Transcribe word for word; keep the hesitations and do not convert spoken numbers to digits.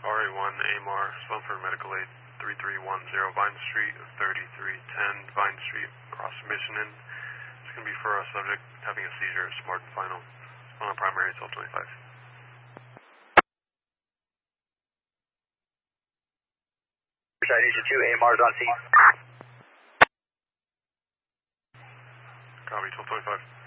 R A one A M R, spelled for medical aid, three three one zero Vine Street, thirty-three ten Vine Street, Ross, Michigan. It's going to be for a subject having a seizure, smart and final. On a primary, twelve twenty-five. Citation two, A M R's on scene. Copy, twelve twenty-five.